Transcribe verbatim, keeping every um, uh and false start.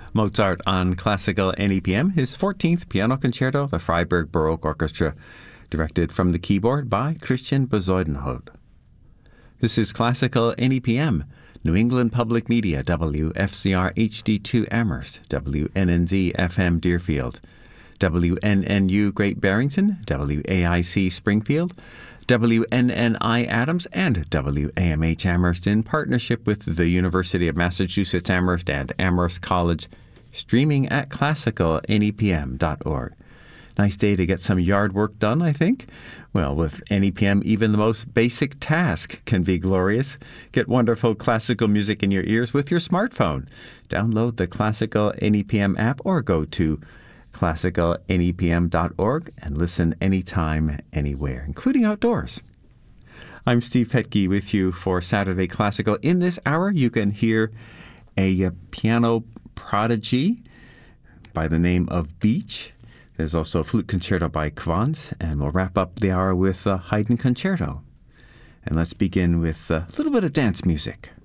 Mozart on Classical N E P M, his fourteenth Piano Concerto, the Freiburg Baroque Orchestra, directed from the keyboard by Christian Bezuidenhout. This is Classical N E P M, New England Public Media, W F C R H D two Amherst, W N N Z F M Deerfield, W N N U Great Barrington, W A I C Springfield, W N N I Adams, and W A M H Amherst in partnership with the University of Massachusetts Amherst and Amherst College, streaming at classical N E P M dot org. Nice day to get some yard work done, I think. Well, with N E P M, even the most basic task can be glorious. Get wonderful classical music in your ears with your smartphone. Download the Classical N E P M app or go to classical N E P M dot org and listen anytime, anywhere, including outdoors. I'm Steve Petke with you for Saturday Classical. In this hour, you can hear a, a piano prodigy by the name of Beach. There's also a flute concerto by Quantz, and we'll wrap up the hour with a Haydn concerto. And let's begin with a little bit of dance music.